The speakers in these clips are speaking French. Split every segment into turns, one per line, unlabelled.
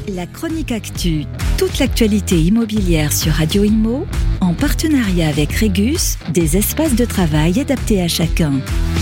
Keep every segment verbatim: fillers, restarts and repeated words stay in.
La chronique actu, toute l'actualité immobilière sur Radio Immo, en partenariat avec Régus, des espaces de travail adaptés à chacun.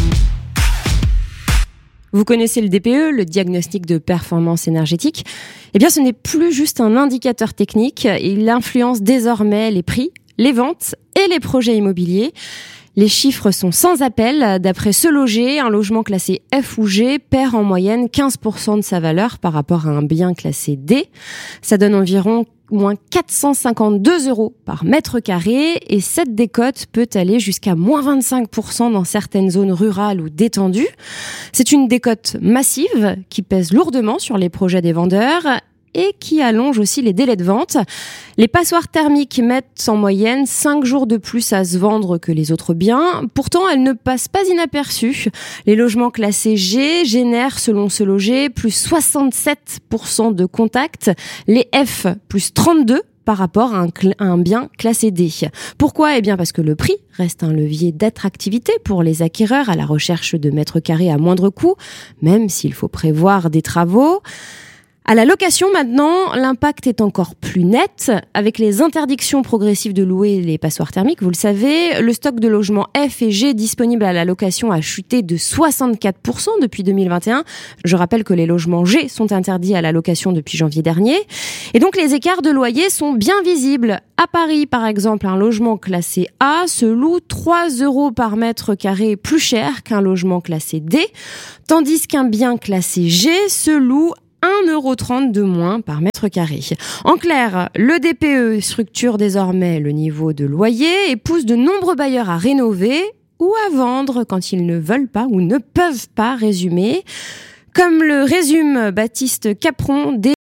Vous connaissez le D P E, le diagnostic de performance énergétique. Eh bien, ce n'est plus juste un indicateur technique. Il influence désormais les prix, les ventes et les projets immobiliers. Les chiffres sont sans appel. D'après Se Loger, un logement classé F ou G perd en moyenne quinze pour cent de sa valeur par rapport à un bien classé D. Ça donne environ moins quatre cent cinquante-deux euros par mètre carré et cette décote peut aller jusqu'à moins vingt-cinq pour cent dans certaines zones rurales ou détendues. C'est une décote massive qui pèse lourdement sur les projets des vendeurs et qui allonge aussi les délais de vente. Les passoires thermiques mettent en moyenne cinq jours de plus à se vendre que les autres biens. Pourtant, elles ne passent pas inaperçues. Les logements classés G génèrent, selon Se Loger, plus soixante-sept pour cent de contacts. Les F, plus trente-deux par rapport à un, cl- à un bien classé D. Pourquoi ? Eh bien parce que le prix reste un levier d'attractivité pour les acquéreurs à la recherche de mètres carrés à moindre coût, même s'il faut prévoir des travaux. À la location maintenant, l'impact est encore plus net. Avec les interdictions progressives de louer les passoires thermiques, vous le savez, le stock de logements F et G disponibles à la location a chuté de soixante-quatre pour cent depuis deux mille vingt et un. Je rappelle que les logements G sont interdits à la location depuis janvier dernier. Et donc les écarts de loyer sont bien visibles. À Paris, par exemple, un logement classé A se loue trois euros par mètre carré plus cher qu'un logement classé D, tandis qu'un bien classé G se loue un euro trente de moins par mètre carré. En clair, le D P E structure désormais le niveau de loyer et pousse de nombreux bailleurs à rénover ou à vendre quand ils ne veulent pas ou ne peuvent pas résumer. Comme le résume Baptiste Capron,